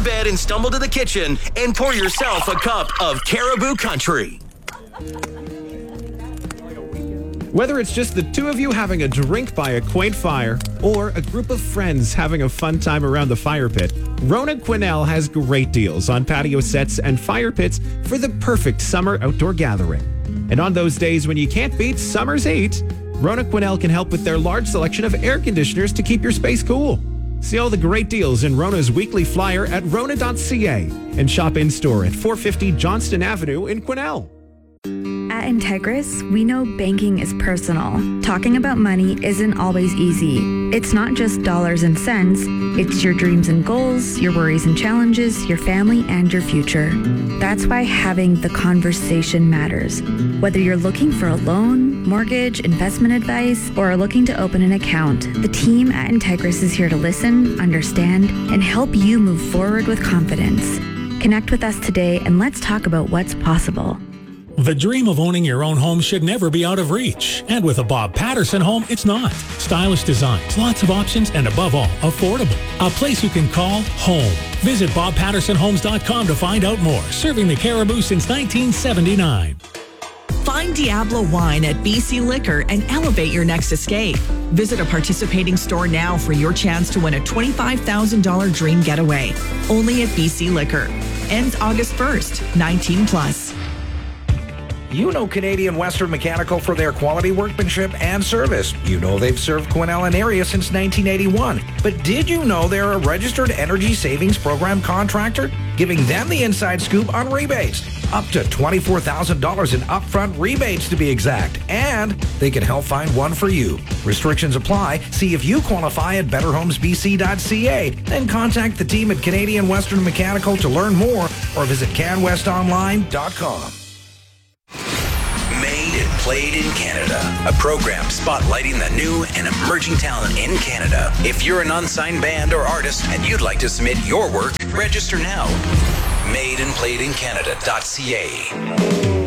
bed and stumble to the kitchen and pour yourself a cup of Caribou Country. Whether it's just the two of you having a drink by a quaint fire or a group of friends having a fun time around the fire pit, Rona Quinnell has great deals on patio sets and fire pits for the perfect summer outdoor gathering. And on those days when you can't beat summer's heat, Rona Quinnell can help with their large selection of air conditioners to keep your space cool. See all the great deals in Rona's weekly flyer at rona.ca and shop in-store at 450 Johnston Avenue in Quinnell. At Integris, we know banking is personal. Talking about money isn't always easy. It's not just dollars and cents. It's your dreams and goals, your worries and challenges, your family, and your future. That's why having the conversation matters. Whether you're looking for a loan, mortgage, investment advice, or are looking to open an account, the team at Integris is here to listen, understand, and help you move forward with confidence. Connect with us today and let's talk about what's possible. The dream of owning your own home should never be out of reach. And with a Bob Patterson home, it's not. Stylish designs, lots of options, and above all, affordable. A place you can call home. Visit BobPattersonHomes.com to find out more. Serving the Caribou since 1979. Find Diablo Wine at BC Liquor and elevate your next escape. Visit a participating store now for your chance to win a $25,000 dream getaway. Only at BC Liquor. Ends August 1st, 19 plus. You know Canadian Western Mechanical for their quality workmanship and service. You know they've served Quinnell and area since 1981. But did you know they're a registered energy savings program contractor? Giving them the inside scoop on rebates. Up to $24,000 in upfront rebates to be exact. And they can help find one for you. Restrictions apply. See if you qualify at betterhomesbc.ca. Then contact the team at Canadian Western Mechanical to learn more or visit canwestonline.com. Made and Played in Canada, a program spotlighting the new and emerging talent in Canada. If you're an unsigned band or artist and you'd like to submit your work, register now. Made and Played in Canada.ca.